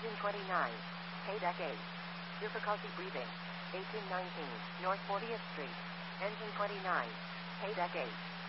Engine 29. Paydeck 8. Difficulty breathing. 1819, North 40th Street. Engine 29. Paydeck 8.